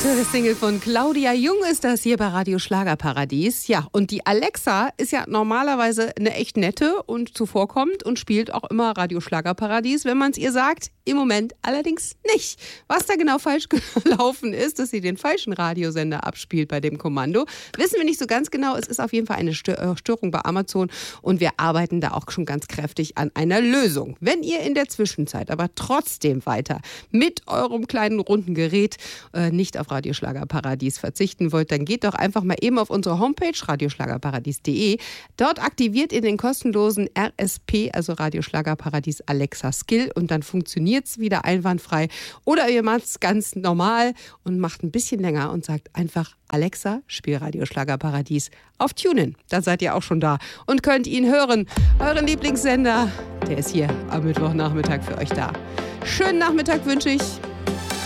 Aktuelle Single von Claudia Jung ist das hier bei Radio Schlagerparadies. Ja, und die Alexa ist ja normalerweise eine echt nette und zuvorkommend und spielt auch immer Radio Schlagerparadies, wenn man es ihr sagt. Im Moment allerdings nicht. Was da genau falsch gelaufen ist, dass sie den falschen Radiosender abspielt bei dem Kommando, wissen wir nicht so ganz genau. Es ist auf jeden Fall eine Störung bei Amazon und wir arbeiten da auch schon ganz kräftig an einer Lösung. Wenn ihr in der Zwischenzeit aber trotzdem weiter mit eurem kleinen runden Gerät nicht auf Radio Schlagerparadies verzichten wollt, dann geht doch einfach mal eben auf unsere Homepage radioschlagerparadies.de. Dort aktiviert ihr den kostenlosen RSP, also Radio Schlagerparadies Alexa Skill, und dann funktioniert es wieder einwandfrei. Oder ihr macht es ganz normal und macht ein bisschen länger und sagt einfach: Alexa, spiel Radio Schlagerparadies auf TuneIn. Dann seid ihr auch schon da und könnt ihn hören. Euren Lieblingssender, der ist hier am Mittwochnachmittag für euch da. Schönen Nachmittag wünsche ich.